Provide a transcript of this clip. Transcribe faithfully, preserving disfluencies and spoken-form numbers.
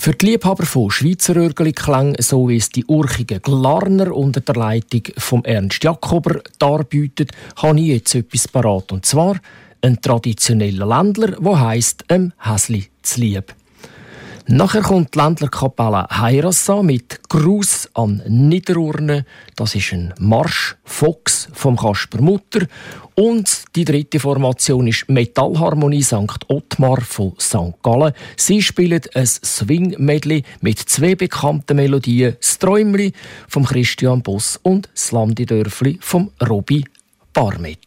Für die Liebhaber von Schweizer Röhrgeli-Klängen, so wie es die urchigen Glarner unter der Leitung von Ernst Jakober darbietet, habe ich jetzt etwas parat. Und zwar ein traditioneller Ländler, der heisst «Em Häsli z'lieb». Nachher kommt die Ländlerkapelle Heirassa mit «Gruß an Niederurne». Das ist ein Marsch «Fox» vom Kasper Mutter. Und die dritte Formation ist «Metallharmonie Sankt Ottmar» von Sankt Gallen. Sie spielen ein Swing-Medley mit zwei bekannten Melodien: «Das Träumli» von Christian Boss und «Das Lamdi-Dörfli» von Robi Barmet.